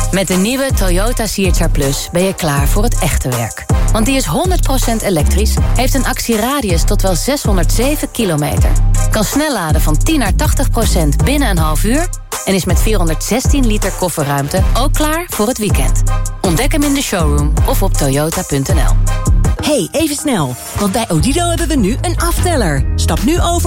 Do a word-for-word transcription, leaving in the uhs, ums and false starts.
Met de nieuwe Toyota C H R Plus ben je klaar voor het echte werk. Want die is honderd procent elektrisch, heeft een actieradius tot wel zeshonderdzeven kilometer. Kan snel laden van tien naar tachtig procent binnen een half uur... en is met vierhonderdzestien liter kofferruimte ook klaar voor het weekend. Ontdek hem in de showroom of op toyota punt n l. Hey, even snel, want bij Odido hebben we nu een afteller. Stap nu over